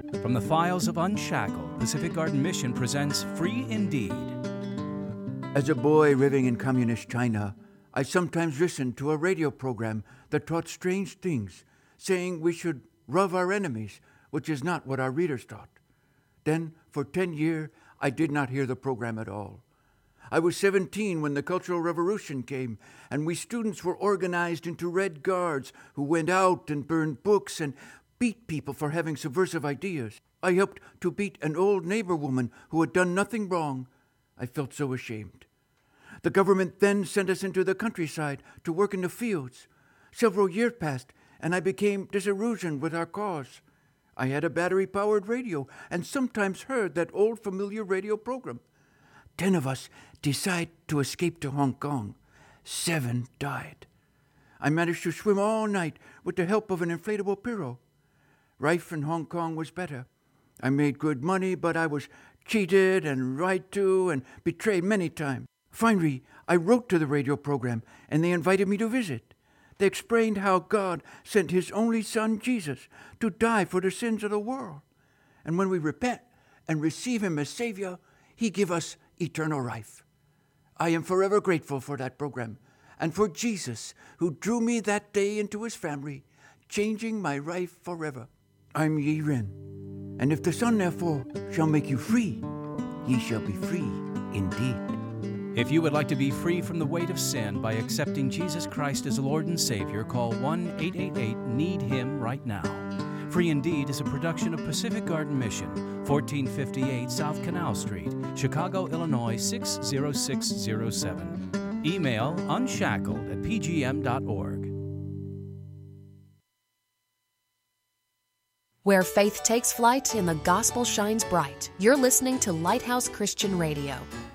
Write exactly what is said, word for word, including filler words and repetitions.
From the files of Unshackled, Pacific Garden Mission presents Free Indeed. As a boy living in communist China, I sometimes listened to a radio program that taught strange things, saying we should love our enemies, which is not what our readers taught. Then, for ten years, I did not hear the program at all. I was seventeen when the Cultural Revolution came, and we students were organized into Red Guards who went out and burned books and beat people for having subversive ideas. I helped to beat an old neighbor woman who had done nothing wrong. I felt so ashamed. The government then sent us into the countryside to work in the fields. Several years passed, and I became disillusioned with our cause. I had a battery-powered radio and sometimes heard that old familiar radio program. Ten of us decided to escape to Hong Kong. Seven died. I managed to swim all night with the help of an inflatable pillow. Life in Hong Kong was better. I made good money, but I was cheated and lied to and betrayed many times. Finally, I wrote to the radio program, and they invited me to visit. They explained how God sent His only Son, Jesus, to die for the sins of the world. And when we repent and receive Him as Savior, He gives us eternal life. I am forever grateful for that program and for Jesus, who drew me that day into His family, changing my life forever. I'm Yi Ren, and if the Son therefore shall make you free, ye shall be free indeed. If you would like to be free from the weight of sin by accepting Jesus Christ as Lord and Savior, call one eight eight eight need him right now. Free Indeed is a production of Pacific Garden Mission, fourteen fifty-eight South Canal Street, Chicago, Illinois six zero six zero seven. Email unshackled at p g m dot org. Where faith takes flight and the gospel shines bright, you're listening to Lighthouse Christian Radio.